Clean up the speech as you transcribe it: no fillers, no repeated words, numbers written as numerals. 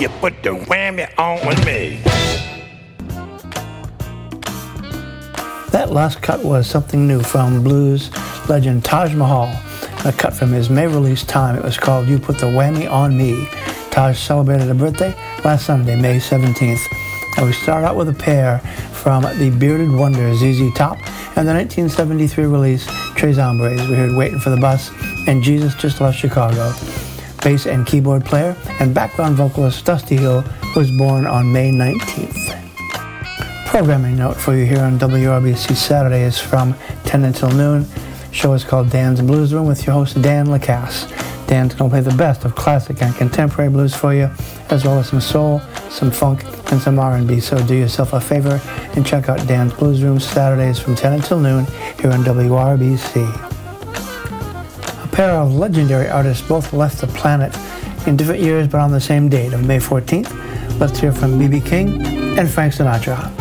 you put the whammy on me. That last cut was something new from blues legend Taj Mahal. A cut from his May release Time. It was called You Put the Whammy on Me. Taj celebrated a birthday last Sunday, May 17th. And we start out with a pair from the Bearded Wonders, ZZ Top, and the 1973 release Tres Hombres. We heard Waiting for the Bus and Jesus Just Left Chicago. Bass and keyboard player and background vocalist Dusty Hill was born on May 19th. Programming note for you here on WRBC Saturday is from 10 until noon. The show is called Dan's Blues Room with your host Dan Lacasse. Dan's going to play the best of classic and contemporary blues for you, as well as some soul, some funk, and some R&B. So do yourself a favor and check out Dan's Blues Room Saturdays from 10 until noon here on WRBC. A pair of legendary artists both left the planet in different years but on the same date of May 14th. Let's hear from B.B. King and Frank Sinatra.